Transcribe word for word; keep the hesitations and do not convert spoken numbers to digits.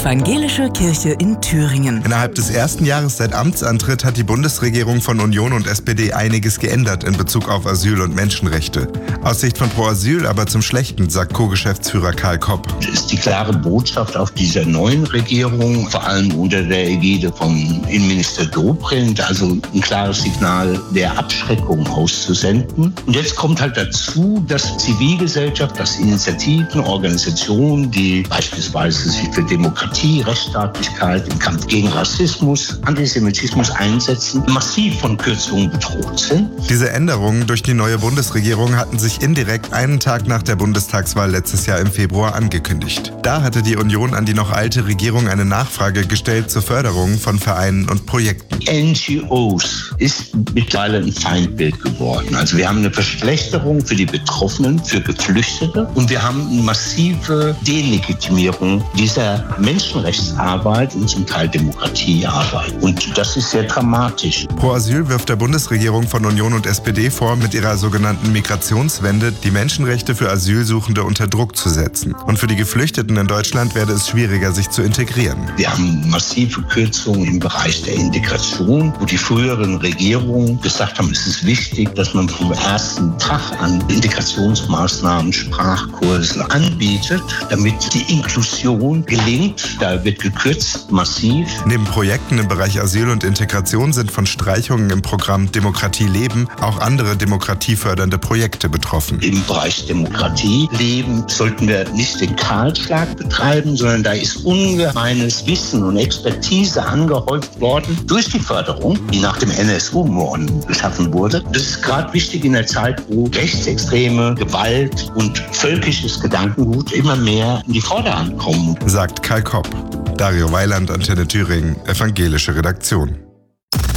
Evangelische Kirche in Thüringen. Innerhalb des ersten Jahres seit Amtsantritt hat die Bundesregierung von Union und S P D einiges geändert in Bezug auf Asyl und Menschenrechte. Aus Sicht von Pro Asyl aber zum Schlechten, sagt Co-Geschäftsführer Karl Kopp. Das ist die klare Botschaft auch dieser neuen Regierung, vor allem unter der Ägide von Innenminister Dobrindt, also ein klares Signal der Abschreckung auszusenden. Und jetzt kommt halt dazu, dass Zivilgesellschaft, dass Initiativen, Organisationen, die beispielsweise sich für Demokratie, Rechtsstaatlichkeit, im Kampf gegen Rassismus, Antisemitismus einsetzen, massiv von Kürzungen bedroht sind. Diese Änderungen durch die neue Bundesregierung hatten sich indirekt einen Tag nach der Bundestagswahl letztes Jahr im Februar angekündigt. Da hatte die Union an die noch alte Regierung eine Nachfrage gestellt zur Förderung von Vereinen und Projekten. N G Os ist mittlerweile ein Feindbild geworden. Also wir haben eine Verschlechterung für die Betroffenen, für Geflüchtete und wir haben eine massive Delegitimierung dieser Menschenrechtsarbeit und zum Teil Demokratiearbeit. Und das ist sehr dramatisch. Pro Asyl wirft der Bundesregierung von Union und S P D vor, mit ihrer sogenannten Migrationswende die Menschenrechte für Asylsuchende unter Druck zu setzen. Und für die Geflüchteten in Deutschland werde es schwieriger, sich zu integrieren. Wir haben massive Kürzungen im Bereich der Integration, wo die früheren Regierungen gesagt haben, es ist wichtig, dass man vom ersten Tag an Integrationsmaßnahmen, Sprachkurse anbietet, damit die Inklusion gelingt. Da wird gekürzt, massiv. Neben Projekten im Bereich Asyl und Integration sind von Streichungen im Programm Demokratie leben auch andere demokratiefördernde Projekte betroffen. Im Bereich Demokratie leben sollten wir nicht den Kahlschlag betreiben, sondern da ist ungemeines Wissen und Expertise angehäuft worden durch die Förderung, die nach dem N S U-Morden geschaffen wurde. Das ist gerade wichtig in der Zeit, wo rechtsextreme Gewalt und völkisches Gedankengut immer mehr in die Vorderhand kommen. Sagt Karl Kopp. Dario Weiland, Antenne Thüringen, evangelische Redaktion.